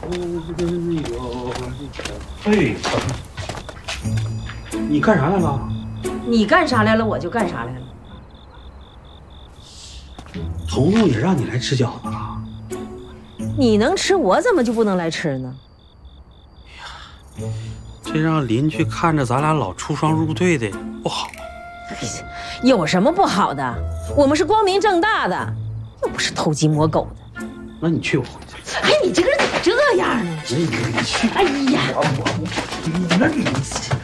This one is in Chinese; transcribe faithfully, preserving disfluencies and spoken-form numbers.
哎，你干啥来了？ 你干啥来了，我就干啥来了。 彤彤也让你来吃饺子了？ 你能吃，我怎么就不能来吃呢？ 哎呀，这让邻居看着咱俩老出双入对的，不好。 有什么不好的？我们是光明正大的，又不是偷鸡摸狗的。 那你去，我回去。 哎，你这个人怎么这样呢？ 你你去。 哎呀， 我我那你。